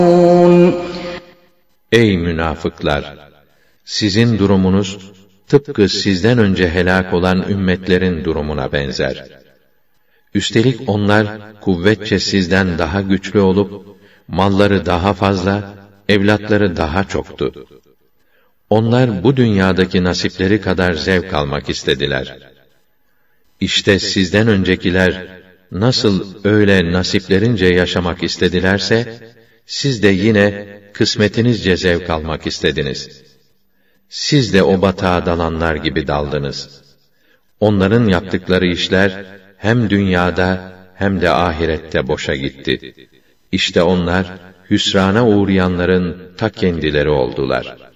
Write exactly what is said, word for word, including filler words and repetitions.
Ey münafıklar! Sizin durumunuz, tıpkı sizden önce helak olan ümmetlerin durumuna benzer. Üstelik onlar, kuvvetçe sizden daha güçlü olup, malları daha fazla, evlatları daha çoktu. Onlar bu dünyadaki nasipleri kadar zevk almak istediler. İşte sizden öncekiler, nasıl öyle nasiplerince yaşamak istedilerse, siz de yine kısmetinizce zevk almak istediniz. Siz de o batağa dalanlar gibi daldınız. Onların yaptıkları işler, hem dünyada hem de ahirette boşa gitti. İşte onlar, hüsrana uğrayanların ta kendileri oldular.